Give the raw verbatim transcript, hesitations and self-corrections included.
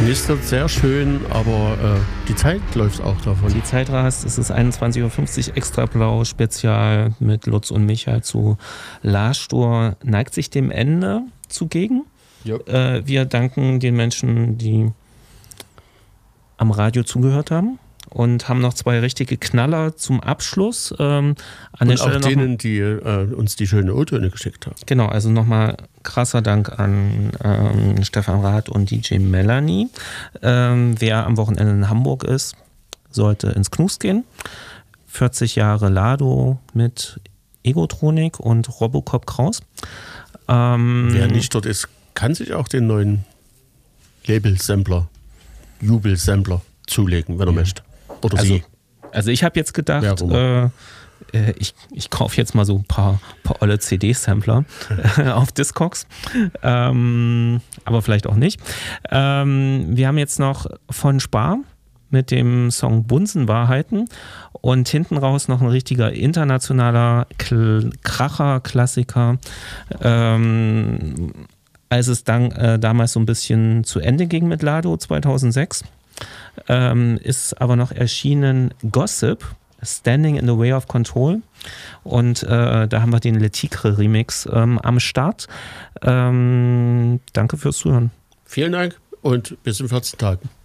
knistert sehr schön, aber äh, die Zeit läuft auch davon. Die Zeit rast, es ist einundzwanzig Uhr fünfzig, extra blau, Spezial mit Lutz und Michael zu Larstur neigt sich dem Ende zugegen. Äh, wir danken den Menschen, die am Radio zugehört haben. Und haben noch zwei richtige Knaller zum Abschluss. Ähm, an und der Stelle auch denen, die äh, uns die schönen O-Töne geschickt haben. Genau, also nochmal krasser Dank an ähm, Stefan Rath und D J Melanie. Ähm, wer am Wochenende in Hamburg ist, sollte ins Knus gehen. vierzig Jahre Lado mit Egotronik und Robocop Kraus. Ähm, wer nicht dort ist, kann sich auch den neuen Label-Sampler, Jubel-Sampler zulegen, wenn er ja. möchte. Oder also, sie. Also ich habe jetzt gedacht, äh, ich, ich kaufe jetzt mal so ein paar, paar olle C D-Sampler auf Discogs, ähm, aber vielleicht auch nicht. Ähm, wir haben jetzt noch von Spar mit dem Song Bunsenwahrheiten und hinten raus noch ein richtiger internationaler Kl- Kracher-Klassiker. Ähm, als es dann, äh, damals so ein bisschen zu Ende ging mit Lado zweitausendsechs, Ähm, ist aber noch erschienen Gossip, Standing in the Way of Control. Und äh, da haben wir den Le Tigre Remix ähm, am Start. Ähm, danke fürs Zuhören. Vielen Dank und bis in vierzehn Tagen.